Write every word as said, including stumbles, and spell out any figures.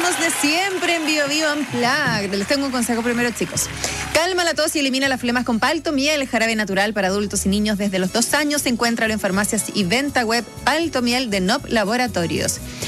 mismos de siempre en Bio Bio Unplugged. Les tengo un consejo primero, chicos. Calma la tos y elimina las flemas con Paltomiel, el jarabe natural para adultos y niños desde los dos años. Encuéntralo en farmacias y venta web. Paltomiel de N O P Laboratorios.